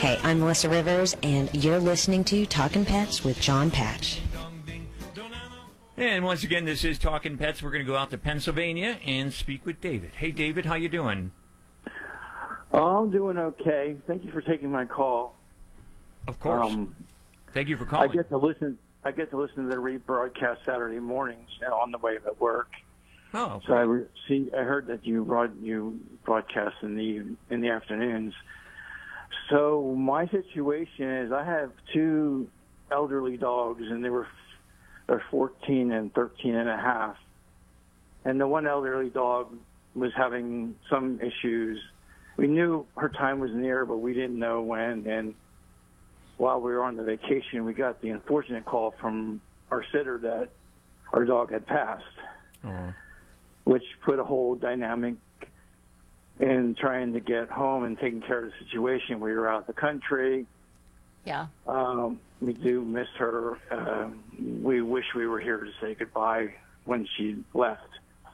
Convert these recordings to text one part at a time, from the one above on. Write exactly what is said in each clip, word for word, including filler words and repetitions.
Hey, I'm Melissa Rivers, and you're listening to Talkin' Pets with John Patch. And once again, this is Talkin' Pets. We're going to go out to Pennsylvania and speak with David. Hey, David, how you doing? Oh, I'm doing okay. Thank you for taking my call. Of course. Um, Thank you for calling. I get to listen. I get to listen to the rebroadcast Saturday mornings on the way to work. Oh, so I re- see. I heard that you broad, you broadcast in the in the afternoons. So my situation is, I have two elderly dogs, and they were they're fourteen and thirteen and a half. And the one elderly dog was having some issues. We knew her time was near, but we didn't know when. And while we were on the vacation, we got the unfortunate call from our sitter that our dog had passed, uh-huh. which put a whole dynamic in trying to get home and taking care of the situation. We were out of the country. Yeah. Um, we do miss her. Uh, we wish we were here to say goodbye when she left.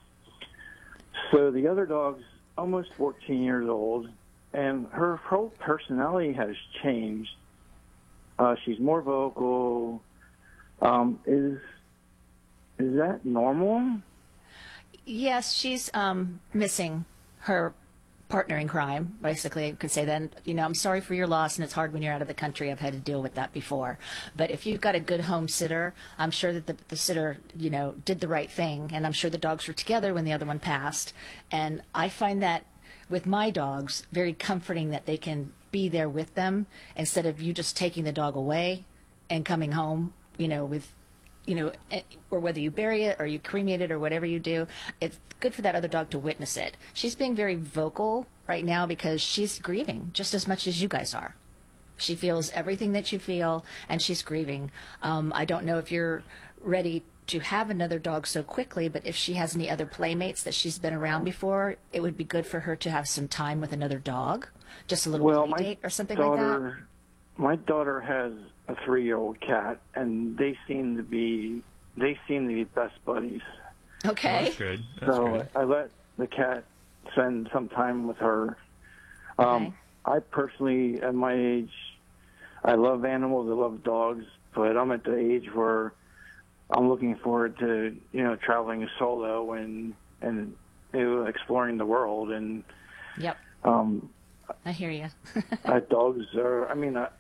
So the other dog's almost fourteen years old, and her whole personality has changed. Uh, she's more vocal. Um, is is that normal? Yes, she's um, missing her partner in crime, basically. I could say then, you know, I'm sorry for your loss, and it's hard when you're out of the country. I've had to deal with that before. But if you've got a good home sitter, I'm sure that the, the sitter, you know, did the right thing, and I'm sure the dogs were together when the other one passed. And I find that with my dogs very comforting that they can be there with them instead of you just taking the dog away and coming home, you know, with, you know, or whether you bury it or you cremate it or whatever you do. It's good for that other dog to witness it. She's being very vocal right now because she's grieving just as much as you guys are. She feels everything that you feel, and she's grieving. Um, I don't know if you're ready to have another dog so quickly, but if she has any other playmates that she's been around before, it would be good for her to have some time with another dog, just a little well, play date or something daughter, like that. My daughter has a three-year-old cat, and they seem to be they seem to be best buddies. Okay. Oh, that's good. That's so good. I let the cat spend some time with her. Um, Okay. I personally, at my age, I love animals. I love dogs, but I'm at the age where I'm looking forward to, you know, traveling solo and and you know, exploring the world. And Yep. um, I hear you. uh, dogs are. I mean, I,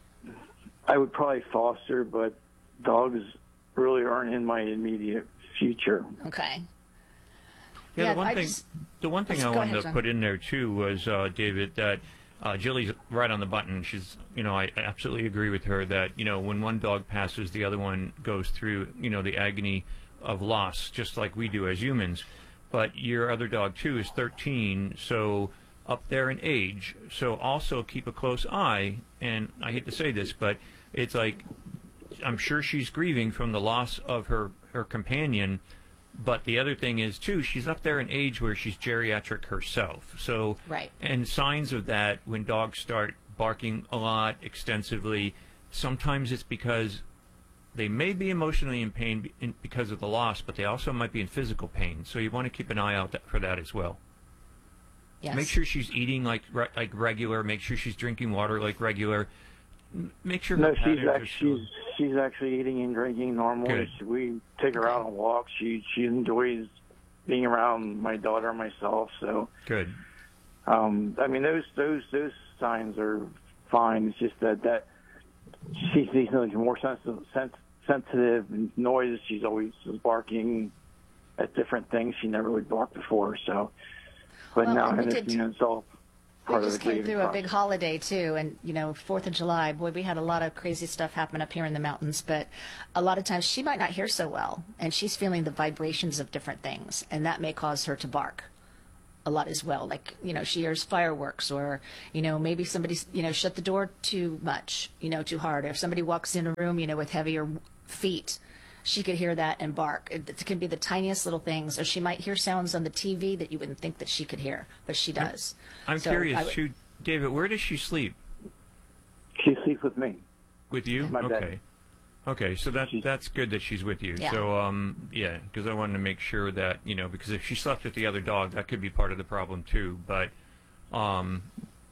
I would probably foster, but dogs really aren't in my immediate future. Okay. Yeah, Yeah, the one I thing, just- the one thing Let's I go wanted ahead, to John. put in there too was, uh, David, that uh, Jilly's right on the button. She's, you know, I absolutely agree with her that, you know, when one dog passes, the other one goes through, you know, the agony of loss, just like we do as humans. But your other dog too is thirteen, so up there in age. So also keep a close eye. And I hate to say this, but it's like, I'm sure she's grieving from the loss of her her companion. But the other thing is, too, she's up there in age where she's geriatric herself. So, Right. And signs of that, when dogs start barking a lot, extensively, sometimes it's because they may be emotionally in pain be- in, because of the loss, but they also might be in physical pain. So you want to keep an eye out th- for that as well. Yes. Make sure she's eating like re- like regular. Make sure she's drinking water like regular. M- Make sure No, her she's patterns are actually still- she's, she's actually eating and drinking normal. Good. We take her out on walks. She she enjoys being around my daughter and myself. So, good. um, I mean, those those those signs are fine. It's just that that she sees something more sensitive, sens- sensitive and noise. She's always barking at different things. She never would bark before. So, but Well, now and we and did- it's, you know, it's all We part of just the came grieving through a big process. holiday too, and you know, Fourth of July. Boy, we had a lot of crazy stuff happen up here in the mountains. But a lot of times she might not hear so well, and she's feeling the vibrations of different things, and that may cause her to bark a lot as well. Like, you know, she hears fireworks, or you know, maybe somebody's, you know, shut the door too much, you know, too hard. Or if somebody walks in a room, you know, with heavier feet, she could hear that and bark. It, it can be the tiniest little things, or she might hear sounds on the T V that you wouldn't think that she could hear, but she does. I'm So curious I would- too, David. Where does she sleep? She sleeps with me. With you? My bed. Okay. Okay, so that that's good that she's with you. Yeah. So um yeah, because I wanted to make sure that, you know, because if she slept with the other dog, that could be part of the problem too. But um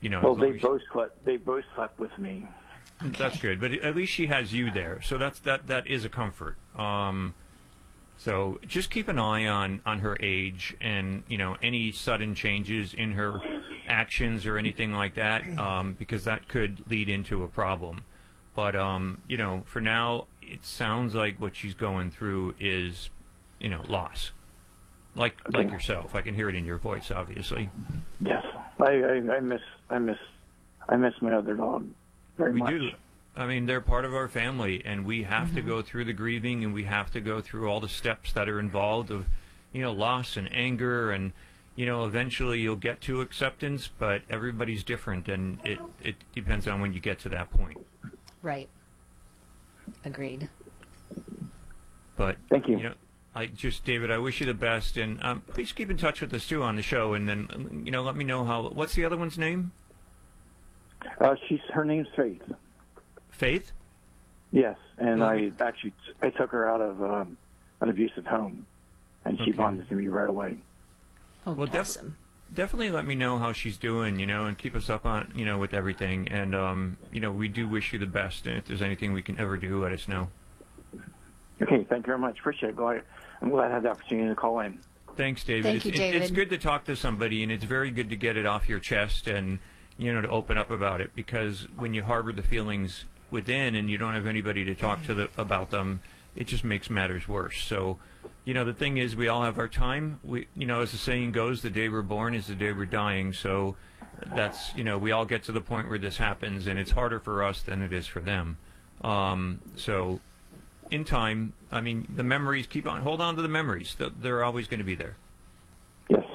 you know. Well, as long they as- both slept. They both slept with me. That's good, but at least she has you there, so that's that that is a comfort. Um, so just keep an eye on on her age, and you know any sudden changes in her actions or anything like that, um, because that could lead into a problem. But um, you know, for now, it sounds like what she's going through is, you know, loss, like Okay. like yourself. I can hear it in your voice, obviously. Yes, I, I, I miss I miss I miss my other dog very We much. do. I mean, they're part of our family, and we have Mm-hmm. to go through the grieving, and we have to go through all the steps that are involved of, you know, loss and anger, and, you know, eventually you'll get to acceptance, but everybody's different, and it, it depends on when you get to that point. Right. Agreed. Thank But, you. you know, I just, David, I wish you the best, and um, please keep in touch with us, too, on the show, and then, you know, let me know how, what's the other one's name? Uh, she's her name's Faith. Faith? Yes, and Okay. I actually I took her out of um, an abusive home, and she Okay. bonded to me right away. Oh, Well, def- awesome. Definitely let me know how she's doing, you know, and keep us up on, you know, with everything. And, um, you know, we do wish you the best. And if there's anything we can ever do, let us know. Okay, thank you very much. Appreciate it. Glad, I'm glad I had the opportunity to call in. Thanks, David. Thank it's, you, it- it's David. good to talk to somebody, and it's very good to get it off your chest and, you know, to open up about it. Because when you harbor the feelings within and you don't have anybody to talk to the, about them, it just makes matters worse. So, you know, the thing is, we all have our time. We, you know, as the saying goes, the day we're born is the day we're dying. So that's, you know, we all get to the point where this happens, and it's harder for us than it is for them. Um, so in time, I mean, the memories, keep on, hold on to the memories. They're- They're always going to be there. Yes.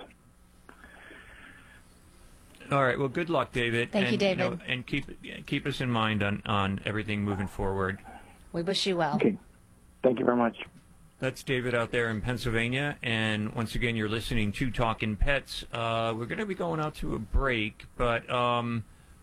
All right. Well, good luck, David. Thank you, and, know, David. and keep keep us in mind on, on everything moving forward. We wish you well. Okay. Thank you very much. That's David out there in Pennsylvania. And once again, you're listening to Talkin' Pets. Uh, we're going to be going out to a break, but um,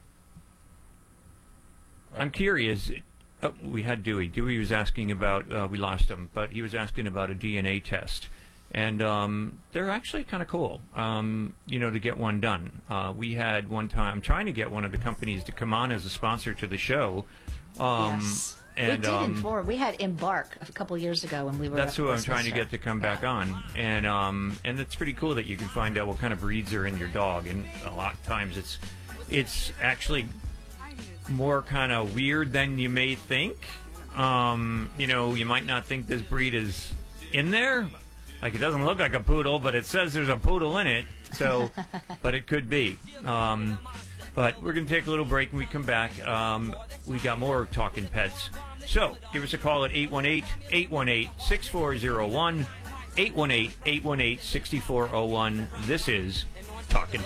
I'm curious. Oh, we had Dewey. Dewey was asking about, uh, we lost him, but he was asking about a D N A test. And um, they're actually kind of cool, um, you know, to get one done. Uh, we had one time, I'm trying to get one of the companies to come on as a sponsor to the show. Um, Yes. And, we did um, before. We had Embark a couple years ago when we were. That's at who the I'm Christmas trying to show. get to come back on, and um, and it's pretty cool that you can find out what kind of breeds are in your dog, and a lot of times it's it's actually more kind of weird than you may think. Um, you know, you might not think this breed is in there, like it doesn't look like a poodle, but it says there's a poodle in it, so, but it could be. Um, but we're going to take a little break, and we come back. Um, we got more Talking Pets. So give us a call at eight one eight, eight one eight, six four zero one, eight one eight, eight one eight, six four zero one. This is Talking